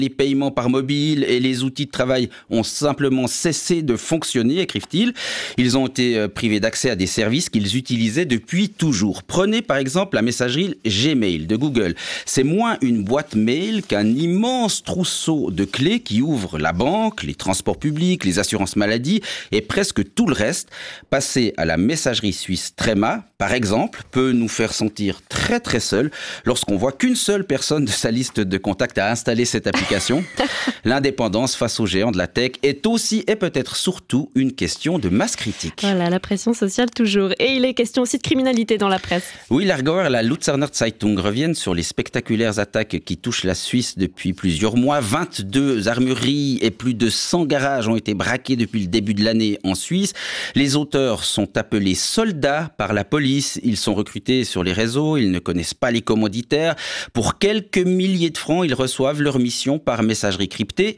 Les paiements par mobile et les outils de travail ont simplement cessé de fonctionner, écrivent-ils. Ils ont été privés d'accès à des services qu'ils utilisaient depuis toujours. Prenez par exemple la messagerie Gmail de Google. C'est moins une boîte mail qu'un immense trousseau de clés qui ouvre la banque, les transports publics, les assurances maladie et presque tout le reste. Passer à la messagerie suisse Trema, par exemple, peut nous faire sentir très très seuls lorsqu'on voit qu'une seule personne de sa liste de contacts a installé cette application. L'indépendance face aux géants de la tech est aussi et peut-être surtout une question de masse critique. Voilà, la pression sociale toujours. Et il est question aussi de criminalité dans la presse. Oui, l'Argauer et la Luzerner Zeitung reviennent sur les spectaculaires attaques qui touchent la Suisse depuis plusieurs mois. 22 armureries et plus de 100 garages ont été braqués depuis le début de l'année en Suisse. Les auteurs sont appelés soldats par la police. Ils sont recrutés sur les réseaux, ils ne connaissent pas les commanditaires. Pour quelques milliers de francs, ils reçoivent leur mission par messagerie cryptée.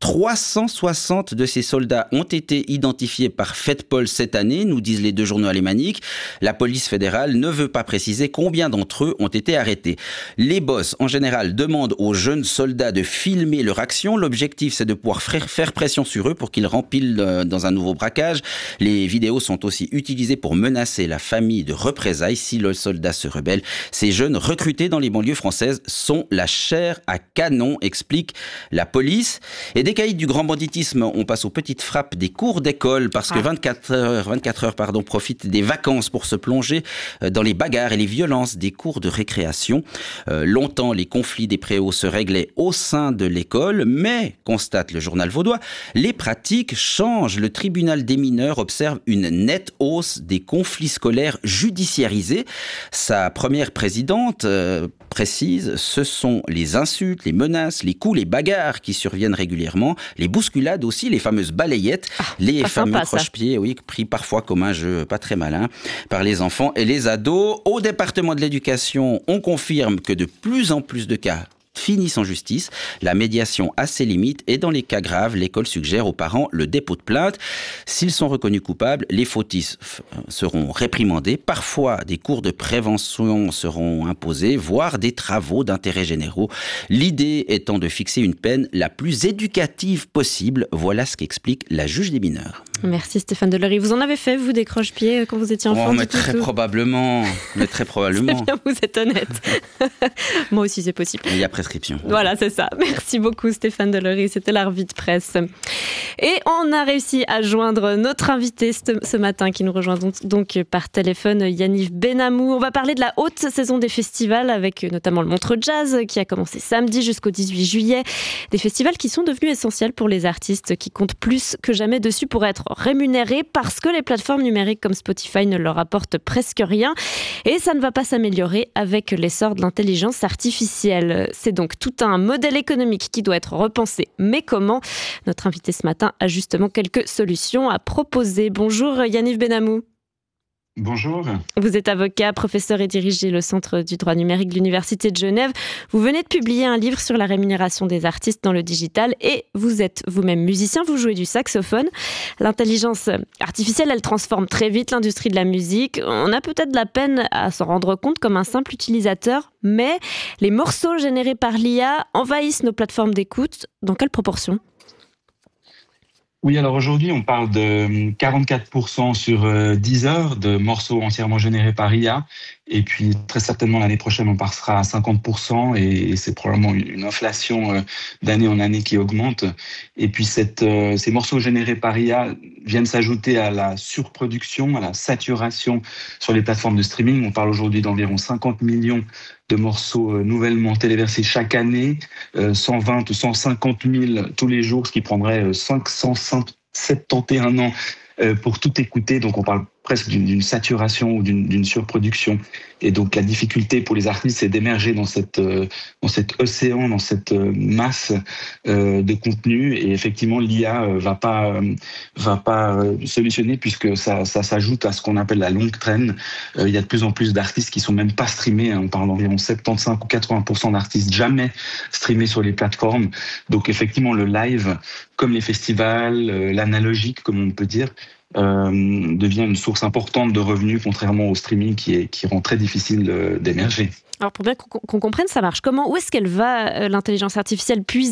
360 de ces soldats ont été identifiés par FedPol cette année, nous disent les deux journaux alémaniques. La police fédérale ne veut pas préciser combien d'entre eux ont été arrêtés. Les boss, en général, demandent aux jeunes soldats de filmer leur action. L'objectif, c'est de pouvoir faire pression sur eux pour qu'ils rempilent dans un nouveau braquage. Les vidéos sont aussi utilisées pour menacer la famille de représailles si le soldat se rebelle. Ces jeunes recrutés dans les banlieues françaises sont la chair à canon, explique la police. Et des caïds du grand banditisme, on passe aux petites frappes des cours d'école parce que 24 heures profitent des vacances pour se plonger dans les bagarres et les violences des cours de récréation. Longtemps, les conflits des préaux se réglaient au sein de l'école, mais, constate le journal vaudois, les pratiques changent. Le tribunal des mineurs observe une nette hausse des conflits scolaires judiciarisés. Sa première présidente précise, ce sont les insultes, les menaces, les coups, les bagarres qui surviennent régulièrement, les bousculades aussi, les fameuses balayettes, les fameux croche-pieds, oui, pris parfois comme un jeu pas très malin par les enfants et les ados. Au département de l'éducation, on confirme que de plus en plus de cas finissent en justice. La médiation a ses limites et dans les cas graves, l'école suggère aux parents le dépôt de plainte. S'ils sont reconnus coupables, les fautifs seront réprimandés. Parfois, des cours de prévention seront imposés, voire des travaux d'intérêt généraux. L'idée étant de fixer une peine la plus éducative possible. Voilà ce qu'explique la juge des mineurs. Merci Stéphane Delory. Vous en avez fait, vous, des croche-pieds quand vous étiez enfant? Mais très probablement. C'est bien, vous êtes honnête. Moi aussi, c'est possible. Il y a prescription. Voilà, c'est ça. Merci beaucoup Stéphane Delory. C'était la revue de presse. Et on a réussi à joindre notre invité ce matin qui nous rejoint donc par téléphone, Yaniv Benamou. On va parler de la haute saison des festivals avec notamment le Montreux Jazz qui a commencé samedi jusqu'au 18 juillet. Des festivals qui sont devenus essentiels pour les artistes qui comptent plus que jamais dessus pour être rémunérés parce que les plateformes numériques comme Spotify ne leur apportent presque rien. Et ça ne va pas s'améliorer avec l'essor de l'intelligence artificielle. C'est donc tout un modèle économique qui doit être repensé. Mais comment? Notre invité ce matin a justement quelques solutions à proposer. Bonjour Yaniv Benamou. Bonjour. Vous êtes avocat, professeur et dirigez le Centre du droit numérique de l'Université de Genève. Vous venez de publier un livre sur la rémunération des artistes dans le digital et vous êtes vous-même musicien, vous jouez du saxophone. L'intelligence artificielle, elle transforme très vite l'industrie de la musique. On a peut-être de la peine à s'en rendre compte comme un simple utilisateur, mais les morceaux générés par l'IA envahissent nos plateformes d'écoute. Dans quelle proportion ? Oui, alors aujourd'hui, on parle de 44% sur 10 heures de morceaux entièrement générés par IA. Et puis, très certainement, l'année prochaine, on passera à 50%. Et c'est probablement une inflation d'année en année qui augmente. Et puis, ces morceaux générés par IA viennent s'ajouter à la surproduction, à la saturation sur les plateformes de streaming. On parle aujourd'hui d'environ 50 millions de morceaux nouvellement téléversés chaque année, 120 ou 150 000 tous les jours, ce qui prendrait 571 ans pour tout écouter. Donc on parle presque d'une saturation ou d'une surproduction. Et donc la difficulté pour les artistes, c'est d'émerger dans cet océan, dans cette masse de contenu. Et effectivement, l'IA va pas solutionner puisque ça s'ajoute à ce qu'on appelle la longue traîne. Il y a de plus en plus d'artistes qui sont même pas streamés. On parle d'environ 75 ou 80% d'artistes jamais streamés sur les plateformes. Donc effectivement, le live, comme les festivals, l'analogique, comme on peut dire, devient une source importante de revenus, contrairement au streaming qui rend très difficile d'émerger. Alors pour bien qu'on comprenne, ça marche comment? Où est-ce qu'elle va, l'intelligence artificielle puise